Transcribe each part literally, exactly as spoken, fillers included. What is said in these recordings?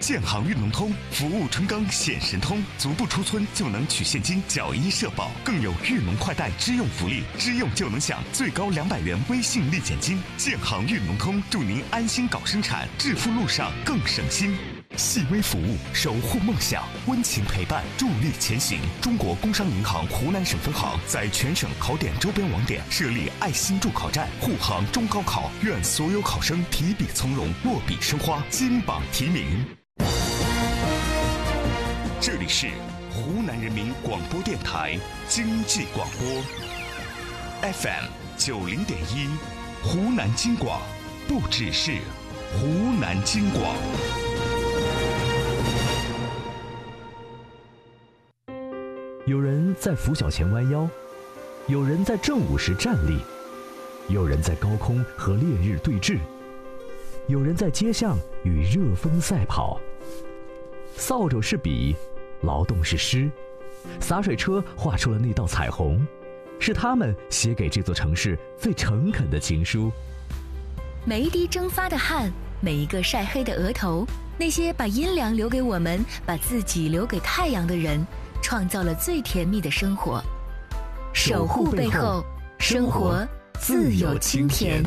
建行运农通，服务春耕显神通，足不出村就能取现金，缴医社保，更有运农快贷支用福利，支用就能享最高两百元微信立减金。建行运农通，祝您安心搞生产，致富路上更省心。细微服务，守护梦想，温情陪伴，助力前行。中国工商银行湖南省分行在全省考点周边网点设立爱心助考站，护航中高考。愿所有考生提笔从容，落笔生花，金榜题名。这里是湖南人民广播电台经济广播 F M 九零点一，湖南经广，不只是湖南经广。 有人在拂晓前弯腰，有人在正午时站立，有人在高空和烈日对峙，有人在街巷与热风赛跑。扫帚是笔，劳动是诗，洒水车画出了那道彩虹，是他们写给这座城市最诚恳的情书。 每一滴蒸发的汗，每一个晒黑的额头，那些把阴凉留给我们，把自己留给太阳的人，创造了最甜蜜的生活。守护背后，生活自有清甜。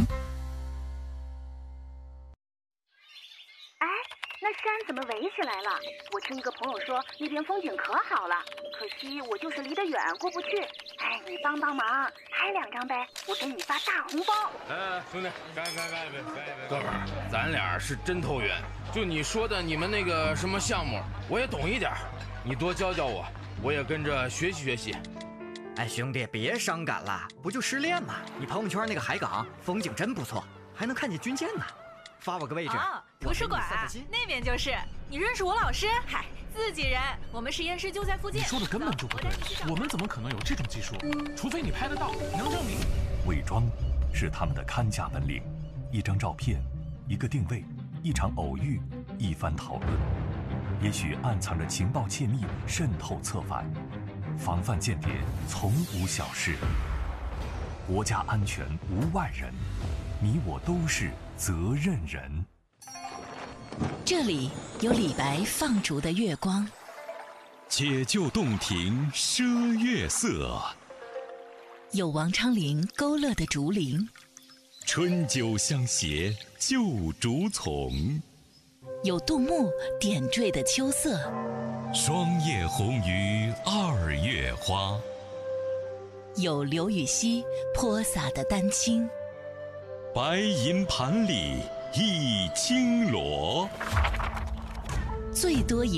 哎，那山怎么围起来了？我听一个朋友说那边风景可好了，可惜我就是离得远过不去。哎，你帮帮忙，拍两张呗，我给你发大红包。 哎，兄弟，干干干干！哥们儿，咱俩是真投缘。就你说的你们那个什么项目，我也懂一点，你多教教我，我也跟着学习学习。 哎，兄弟，别伤感了，不就失恋吗？你朋友圈那个海港风景真不错，还能看见军舰呢。发我个位置。 哦，图书馆啊，那边就是。你认识我老师？嗨，自己人，我们实验室就在附近。 你说的根本就不对，我们怎么可能有这种技术？除非你拍得到，能证明。 伪装是他们的看家本领，一张照片，一个定位，一场偶遇，一番讨论，也许暗藏着情报窃密，渗透策反。防范间谍从无小事，国家安全无外人，你我都是责任人。 这里有李白放逐的月光， 解救洞庭赊月色， 有王昌龄勾勒的竹林， 春酒相携旧竹丛， 有杜牧点缀的秋色， 霜叶红于二月花， 有刘禹锡泼洒的丹青， 白银盘里一青螺， 最多